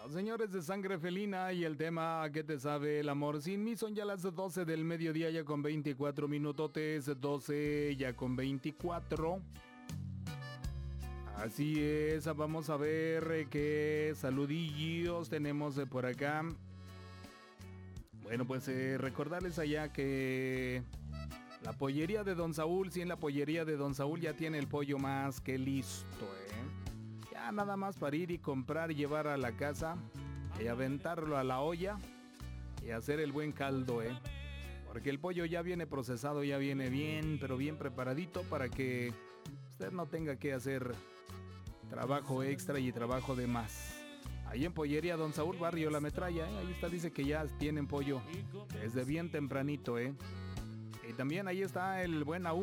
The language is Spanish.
Los señores de Sangre Felina y el tema ¿Qué te sabe el amor sin mí? Son ya las 12 del mediodía, ya con 24 minutotes, 12 ya con 24. Así es, vamos a ver qué saludillos tenemos por acá. Bueno, pues recordarles allá que la pollería de Don Saúl, sí, en la pollería de Don Saúl ya tiene el pollo más que listo, Ya nada más para ir y comprar y llevar a la casa y aventarlo a la olla y hacer el buen caldo, Porque el pollo ya viene procesado, ya viene bien, pero bien preparadito para que usted no tenga que hacer trabajo extra y trabajo de más. Ahí en Pollería Don Saúl, barrio La Metralla, ahí está, dice que ya tienen pollo desde bien tempranito, Y también ahí está el buen Aún.